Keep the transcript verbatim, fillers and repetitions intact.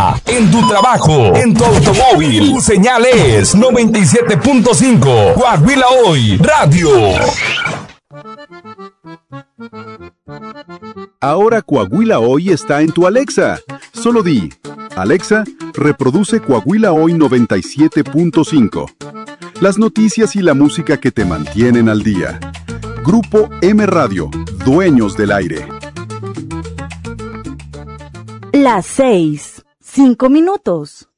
casa, en tu trabajo, en tu automóvil. Tu señal es noventa y siete punto cinco. Coahuila Hoy Radio. Ahora Coahuila Hoy está en tu Alexa. Solo di, Alexa, reproduce Coahuila Hoy noventa y siete punto cinco. Las noticias y la música que te mantienen al día. Grupo M Radio, dueños del aire. Las seis, cinco minutos.